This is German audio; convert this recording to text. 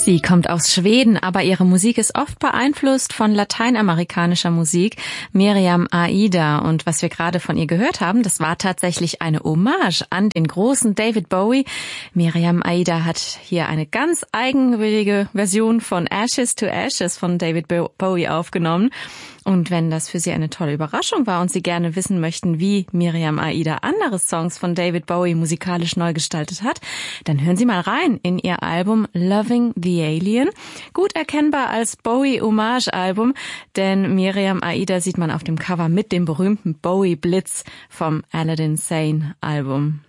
Sie kommt aus Schweden, aber ihre Musik ist oft beeinflusst von lateinamerikanischer Musik, Miriam Aida. Und was wir gerade von ihr gehört haben, das war tatsächlich eine Hommage an den großen David Bowie. Miriam Aida hat hier eine ganz eigenwillige Version von Ashes to Ashes von David Bowie aufgenommen. Und wenn das für Sie eine tolle Überraschung war und Sie gerne wissen möchten, wie Miriam Aida andere Songs von David Bowie musikalisch neu gestaltet hat, dann hören Sie mal rein in ihr Album Loving the Alien. Gut erkennbar als Bowie-Hommage-Album, denn Miriam Aida sieht man auf dem Cover mit dem berühmten Bowie-Blitz vom Aladdin Sane Album.